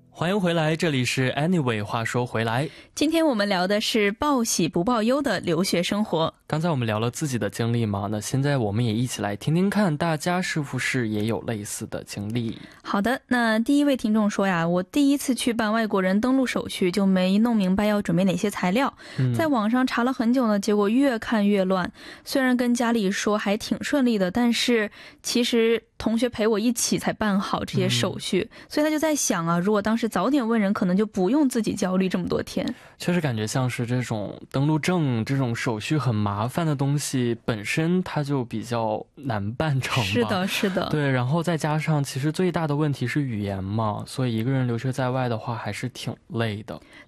欢迎回来，这里是 Anyway 话说回来。 今天我们聊的是报喜不报忧的留学生活。 刚才我们聊了自己的经历嘛，那现在我们也一起来听听看大家是不是也有类似的经历。 好的，那第一位听众说呀，我第一次去办外国人登录手续就没弄明白要准备哪些材料，在网上查了很久呢，结果越看越乱。虽然跟家里说还挺顺利的，但是其实同学陪我一起才办好这些手续，所以他就在想啊，如果当时早点问人，可能就不用自己焦虑这么多天。 确实感觉像是这种登录证这种手续很麻烦的东西本身它就比较难办成吧。 是的是的， 对，然后再加上其实最大的问题是语言嘛，所以一个人留学在外的话还是挺累的。